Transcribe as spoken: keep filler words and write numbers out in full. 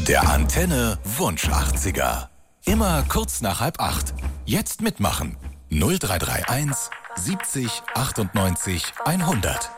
Der Antenne Wunsch achtziger. Immer kurz nach halb acht. Jetzt mitmachen. null drei drei eins siebzig achtundneunzig hundert.